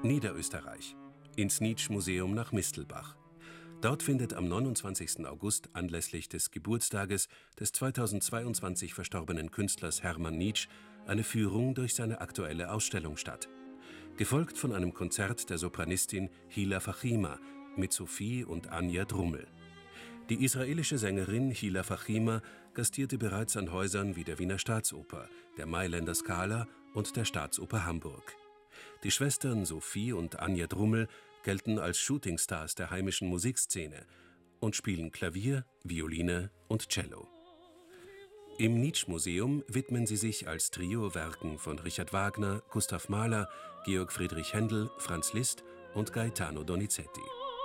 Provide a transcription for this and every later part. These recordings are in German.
Niederösterreich, ins Nitsch-Museum nach Mistelbach. Dort findet am 29. August anlässlich des Geburtstages des 2022 verstorbenen Künstlers Hermann Nitsch eine Führung durch seine aktuelle Ausstellung statt. Gefolgt von einem Konzert der Sopranistin Hila Fachima mit Sophie und Anja Drummel. Die israelische Sängerin Hila Fachima gastierte bereits an Häusern wie der Wiener Staatsoper, der Mailänder Scala und der Staatsoper Hamburg. Die Schwestern Sophie und Anja Drummel gelten als Shootingstars der heimischen Musikszene und spielen Klavier, Violine und Cello. Im Nitsch-Museum widmen sie sich als Trio Werken von Richard Wagner, Gustav Mahler, Georg Friedrich Händel, Franz Liszt und Gaetano Donizetti.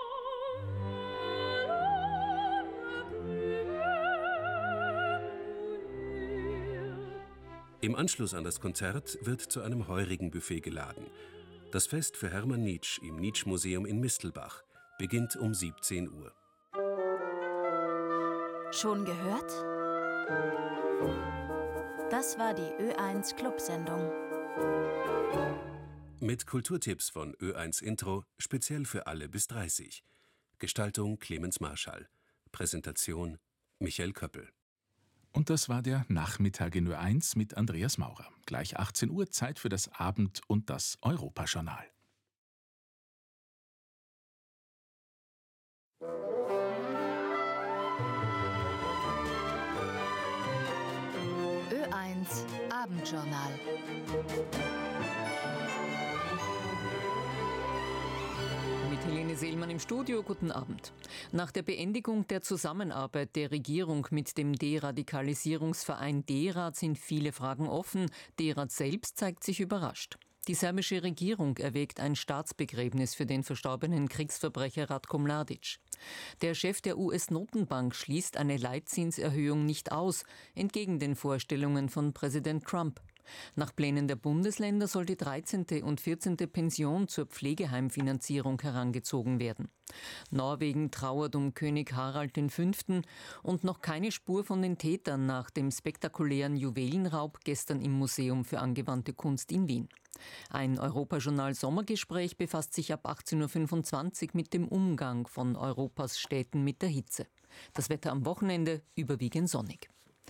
Im Anschluss an das Konzert wird zu einem heurigen Buffet geladen. Das Fest für Hermann Nitsch im Nitsch-Museum in Mistelbach beginnt um 17 Uhr. Schon gehört? Das war die Ö1 Clubsendung. Mit Kulturtipps von Ö1 Intro, speziell für alle bis 30. Gestaltung Clemens Marschall. Präsentation Michael Köppel. Und das war der Nachmittag in Ö1 mit Andreas Maurer. Gleich 18 Uhr, Zeit für das Abend- und das Europajournal. Ö1 Abendjournal. Mit Helene Seelmann im Studio, guten Abend. Nach der Beendigung der Zusammenarbeit der Regierung mit dem Deradikalisierungsverein DERAD sind viele Fragen offen. DERAD selbst zeigt sich überrascht. Die serbische Regierung erwägt ein Staatsbegräbnis für den verstorbenen Kriegsverbrecher Ratko Mladic. Der Chef der US-Notenbank schließt eine Leitzinserhöhung nicht aus, entgegen den Vorstellungen von Präsident Trump. Nach Plänen der Bundesländer soll die 13. und 14. Pension zur Pflegeheimfinanzierung herangezogen werden. Norwegen trauert um König Harald V. und noch keine Spur von den Tätern nach dem spektakulären Juwelenraub gestern im Museum für angewandte Kunst in Wien. Ein Europajournal-Sommergespräch befasst sich ab 18.25 Uhr mit dem Umgang von Europas Städten mit der Hitze. Das Wetter am Wochenende überwiegend sonnig.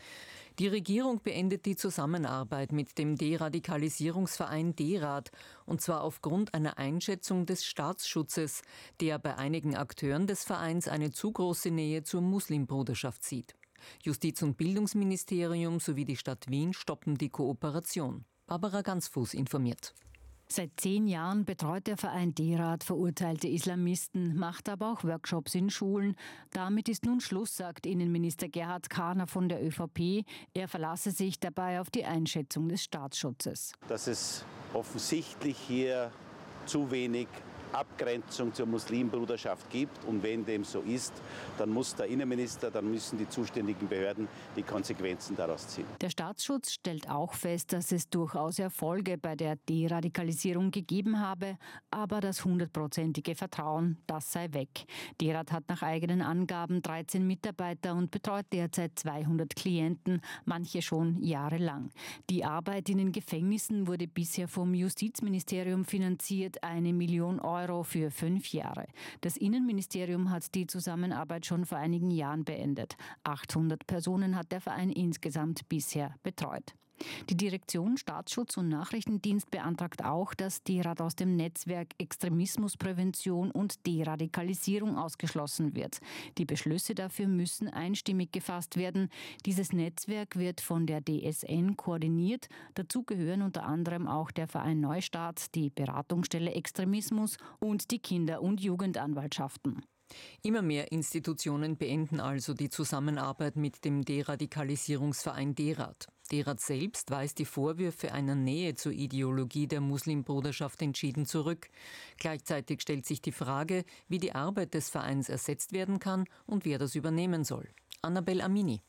Die Regierung beendet die Zusammenarbeit mit dem Deradikalisierungsverein DERAD, und zwar aufgrund einer Einschätzung des Staatsschutzes, der bei einigen Akteuren des Vereins eine zu große Nähe zur Muslimbruderschaft sieht. Justiz- und Bildungsministerium sowie die Stadt Wien stoppen die Kooperation. Barbara Gansfuß informiert. Seit 10 Jahren betreut der Verein DERAD verurteilte Islamisten, macht aber auch Workshops in Schulen. Damit ist nun Schluss, sagt Innenminister Gerhard Kahner von der ÖVP. Er verlasse sich dabei auf die Einschätzung des Staatsschutzes. Dass es offensichtlich hier zu wenig Abgrenzung zur Muslimbruderschaft gibt. Und wenn dem so ist, dann muss der Innenminister, dann müssen die zuständigen Behörden die Konsequenzen daraus ziehen. Der Staatsschutz stellt auch fest, dass es durchaus Erfolge bei der Deradikalisierung gegeben habe, aber das 100-prozentige Vertrauen, das sei weg. DERAD hat nach eigenen Angaben 13 Mitarbeiter und betreut derzeit 200 Klienten, manche schon jahrelang. Die Arbeit in den Gefängnissen wurde bisher vom Justizministerium finanziert, 1 Million Euro für 5 Jahre. Das Innenministerium hat die Zusammenarbeit schon vor einigen Jahren beendet. 800 Personen hat der Verein insgesamt bisher betreut. Die Direktion Staatsschutz und Nachrichtendienst beantragt auch, dass DERAD aus dem Netzwerk Extremismusprävention und Deradikalisierung ausgeschlossen wird. Die Beschlüsse dafür müssen einstimmig gefasst werden. Dieses Netzwerk wird von der DSN koordiniert. Dazu gehören unter anderem auch der Verein Neustart, die Beratungsstelle Extremismus und die Kinder- und Jugendanwaltschaften. Immer mehr Institutionen beenden also die Zusammenarbeit mit dem Deradikalisierungsverein DERAD. DERAD selbst weist die Vorwürfe einer Nähe zur Ideologie der Muslimbruderschaft entschieden zurück. Gleichzeitig stellt sich die Frage, wie die Arbeit des Vereins ersetzt werden kann und wer das übernehmen soll. Annabel Amini.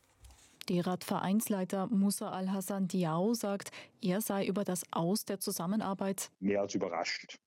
DERAD-Vereinsleiter Musa Al-Hassan Diao sagt, er sei über das Aus der Zusammenarbeit mehr als überrascht.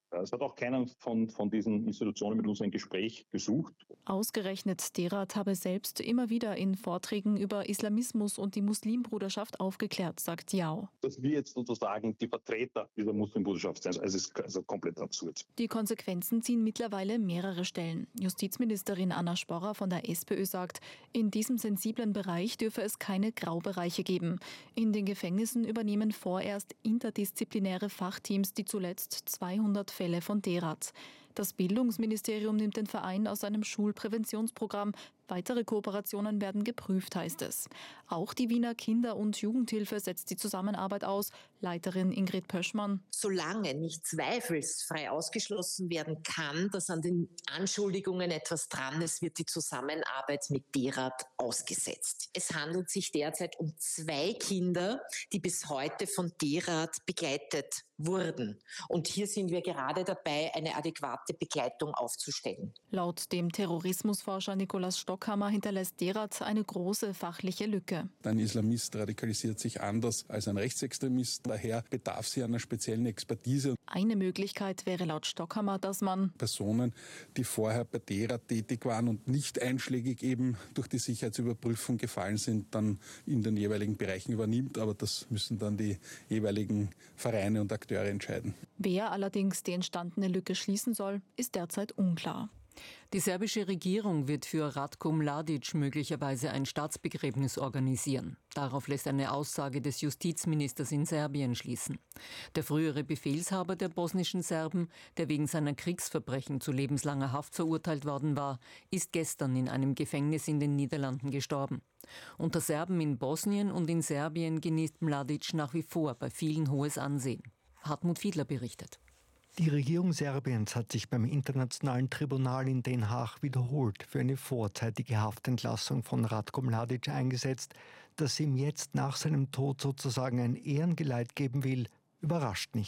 Es hat auch keiner von diesen Institutionen mit uns ein Gespräch gesucht. Ausgerechnet Derat habe selbst immer wieder in Vorträgen über Islamismus und die Muslimbruderschaft aufgeklärt, sagt Yao. Dass wir jetzt sozusagen die Vertreter dieser Muslimbruderschaft sind, es ist also komplett absurd. Die Konsequenzen ziehen mittlerweile mehrere Stellen. Justizministerin Anna Sporrer von der SPÖ sagt, in diesem sensiblen Bereich dürfe es keine Graubereiche geben. In den Gefängnissen übernehmen vorerst interdisziplinäre Fachteams die zuletzt 200 Fälle von Derat. Das Bildungsministerium nimmt den Verein aus seinem Schulpräventionsprogramm. Weitere Kooperationen werden geprüft, heißt es. Auch die Wiener Kinder- und Jugendhilfe setzt die Zusammenarbeit aus. Leiterin Ingrid Pöschmann. Solange nicht zweifelsfrei ausgeschlossen werden kann, dass an den Anschuldigungen etwas dran ist, wird die Zusammenarbeit mit Derat ausgesetzt. Es handelt sich derzeit um 2 Kinder, die bis heute von Derat begleitet wurden. Und hier sind wir gerade dabei, eine adäquate Begleitung aufzustellen. Laut dem Terrorismusforscher Nikolaus Stockhammer hinterlässt Derat eine große fachliche Lücke. Ein Islamist radikalisiert sich anders als ein Rechtsextremist. Daher bedarf es hier einer speziellen Expertise. Eine Möglichkeit wäre laut Stockhammer, dass man Personen, die vorher bei Derat tätig waren und nicht einschlägig eben durch die Sicherheitsüberprüfung gefallen sind, dann in den jeweiligen Bereichen übernimmt. Aber das müssen dann die jeweiligen Vereine und Akteure entscheiden. Wer allerdings die entstandene Lücke schließen soll, ist derzeit unklar. Die serbische Regierung wird für Ratko Mladic möglicherweise ein Staatsbegräbnis organisieren. Darauf lässt eine Aussage des Justizministers in Serbien schließen. Der frühere Befehlshaber der bosnischen Serben, der wegen seiner Kriegsverbrechen zu lebenslanger Haft verurteilt worden war, ist gestern in einem Gefängnis in den Niederlanden gestorben. Unter Serben in Bosnien und in Serbien genießt Mladic nach wie vor bei vielen hohes Ansehen. Hartmut Fiedler berichtet. Die Regierung Serbiens hat sich beim Internationalen Tribunal in Den Haag wiederholt für eine vorzeitige Haftentlassung von Ratko Mladic eingesetzt. Dass sie ihm jetzt nach seinem Tod sozusagen ein Ehrengeleit geben will, überrascht nicht.